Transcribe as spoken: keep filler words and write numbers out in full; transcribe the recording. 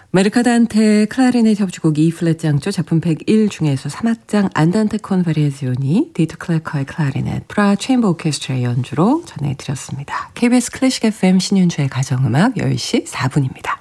메르카단테 클라리넷 협주곡 E 플랫 장조 작품 백일 중에서 삼 악장 안단테 콘 바리에지오니 디터 클래커의 클라리넷 프라 체인버 오케스트라의 연주로 전해드렸습니다. 케이비에스 클래식 에프엠 신윤주의 가정음악 열 시 사 분입니다.